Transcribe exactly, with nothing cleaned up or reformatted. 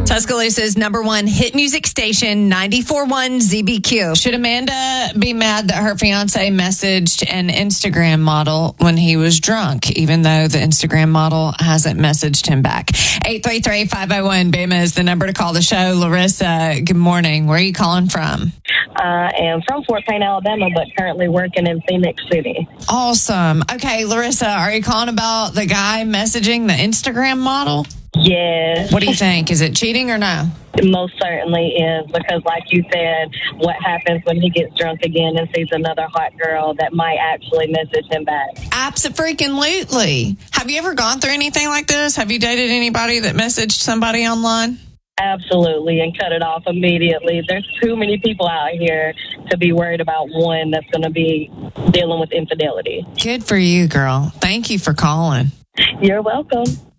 Tuscaloosa's number one hit music station, ninety-four point one Z B Q. Should Amanda be mad that her fiance messaged an Instagram model when he was drunk, even though the Instagram model hasn't messaged him back? eight three three, five oh one, B E M A is the number to call the show. Larissa, good morning. Where are you calling from? I am from Fort Payne, Alabama, but currently working in Phoenix City. Awesome. Okay, Larissa, are you calling about the guy messaging the Instagram model? Yes. What do you think? Is it cheating or no? It most certainly is, because like you said, what happens when he gets drunk again and sees another hot girl that might actually message him back? Abso-freaking-lutely. Have you ever gone through anything like this? Have you dated anybody that messaged somebody online? Absolutely, and cut it off immediately. There's too many people out here to be worried about one that's going to be dealing with infidelity. Good for you, girl. Thank you for calling. You're welcome.